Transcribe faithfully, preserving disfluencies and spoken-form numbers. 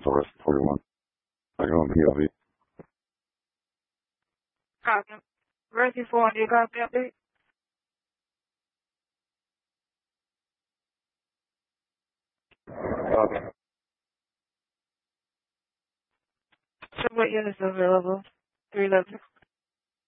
Taurus forty-one. I go on P L V. Copy. Mercy four, do you copy update? Copy. So what units available? three eleven.